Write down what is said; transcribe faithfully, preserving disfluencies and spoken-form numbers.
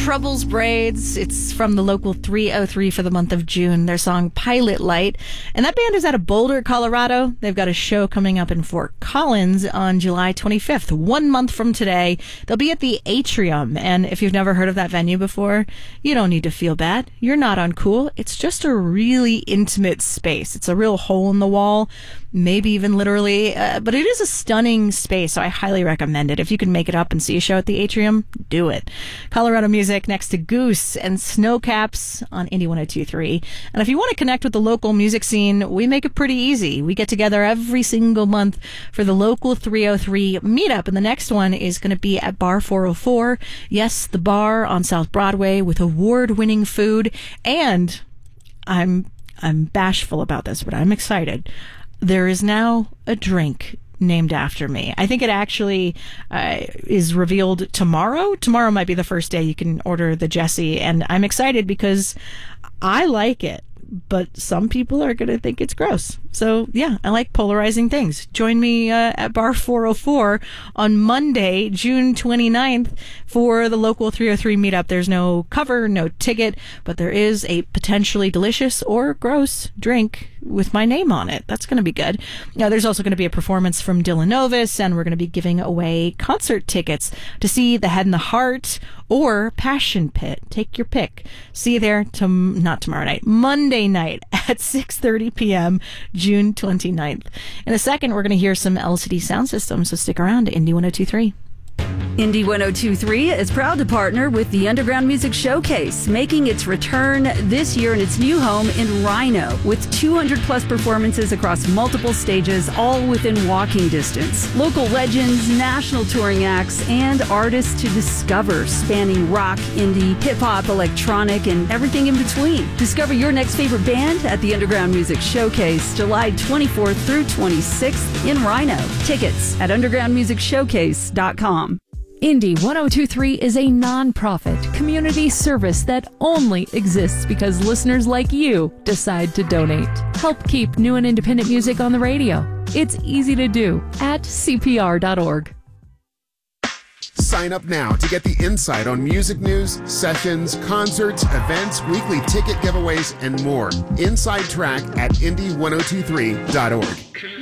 Troubles Braids. It's from the local three oh three for the month of June. Their song Pilot Light. And that band is out of Boulder, Colorado. They've got a show coming up in Fort Collins on July twenty-fifth, one month from today. They'll be at the Atrium. And if you've never heard of that venue before, you don't need to feel bad. You're not uncool. It's just a really intimate space. It's a real hole in the wall, maybe even literally, uh, but it is a stunning space, so I highly recommend it. If you can make it up and see a show at the Atrium, do it. Colorado music next to Goose and Snowcaps on Indie one oh two point three. And if you want to connect with the local music scene, we make it pretty easy. We get together every single month for the local three oh three meetup, and the next one is going to be at Bar four oh four. Yes, the bar on South Broadway with award-winning food. And I'm I'm bashful about this, but I'm excited. There is now a drink named after me. I think it actually uh, is revealed tomorrow. Tomorrow might be the first day you can order the Jessie, and I'm excited because I like it, but some people are going to think it's gross. So, yeah, I like polarizing things. Join me uh, at Bar four oh four on Monday, June twenty-ninth, for the local three oh three meetup. There's no cover, no ticket, but there is a potentially delicious or gross drink with my name on it. That's going to be good. Now, there's also going to be a performance from Dylan Novus, and we're going to be giving away concert tickets to see The Head and the Heart or Passion Pit. Take your pick. See you there, to, not tomorrow night, Monday night at six thirty p.m., June twenty-ninth. In a second, we're going to hear some L C D Sound System, so stick around to Indie one oh two point three. Indie one oh two point three is proud to partner with the Underground Music Showcase, making its return this year in its new home in Rhino, with two hundred plus performances across multiple stages, all within walking distance. Local legends, national touring acts, and artists to discover, spanning rock, indie, hip-hop, electronic, and everything in between. Discover your next favorite band at the Underground Music Showcase, July twenty-fourth through twenty-sixth in Rhino. Tickets at underground music showcase dot com. Indie one oh two point three is a non-profit community service that only exists because listeners like you decide to donate. Help keep new and independent music on the radio. It's easy to do at C P R dot org. Sign up now to get the insight on music news, sessions, concerts, events, weekly ticket giveaways, and more. Inside Track at indie one oh two three dot org.